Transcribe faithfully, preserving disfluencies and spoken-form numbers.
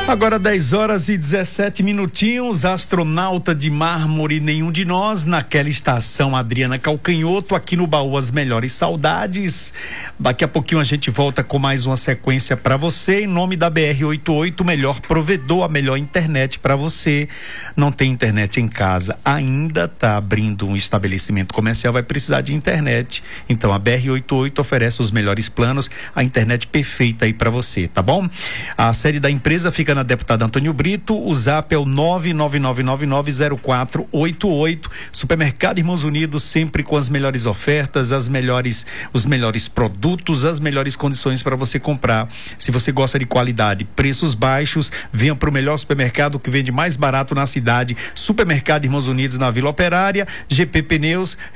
Agora dez horas e dezessete minutinhos, astronauta de mármore, nenhum de nós, naquela estação Adriana Calcanhoto, aqui no Baú As Melhores Saudades. Daqui a pouquinho a gente volta com mais uma sequência para você, em nome da B R oitenta e oito, melhor provedor, a melhor internet para você. Não tem internet em casa, ainda tá abrindo um estabelecimento comercial, vai precisar de internet. Então a B R oitenta e oito oferece os melhores planos, a internet perfeita aí para você, tá bom? A sede da empresa fica na Deputada Antônio Brito, o zap é o nove nove nove nove nove zero quatro oito oito. Supermercado Irmãos Unidos, sempre com as melhores ofertas, as melhores, os melhores produtos, as melhores condições para você comprar. Se você gosta de qualidade, preços baixos, venha para o melhor supermercado que vende mais barato na cidade. Supermercado Irmãos Unidos, na Vila Operária. G P Pneus,